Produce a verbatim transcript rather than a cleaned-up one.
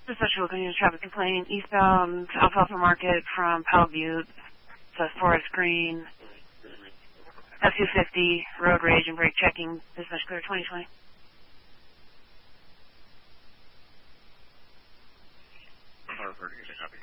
Dispatcher looking at a traffic complaint eastbound Alfalfa Market from Powell Butte to Forest Green. F two fifty, road rage and brake checking. Dispatch clear twenty twenty. Harvard, you can copy.